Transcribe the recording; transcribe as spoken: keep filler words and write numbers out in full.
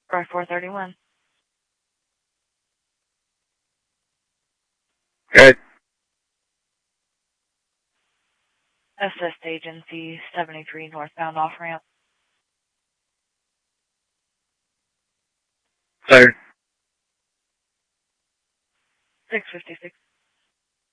Roy four thirty-one. Good. Assist Agency seventy-three northbound off-ramp. Sir. six fifty-six.